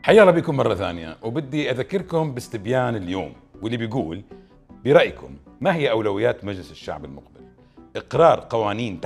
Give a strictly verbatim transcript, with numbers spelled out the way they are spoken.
حيا الله بكم مرة ثانية، وبدي أذكركم باستبيان اليوم واللي بيقول: برأيكم ما هي أولويات مجلس الشعب المقبل؟ إقرار قوانين